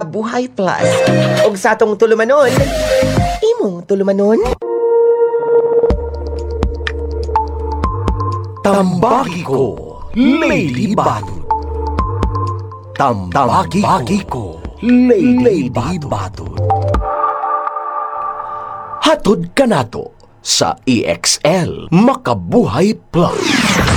Makabuhay Plus. Ug sa atong tulumanon, imong tulumanon. Tambagi ko, Lady Batot. Tambagi ko, Lady Batot. Hatod kanato sa EXL Makabuhay Plus.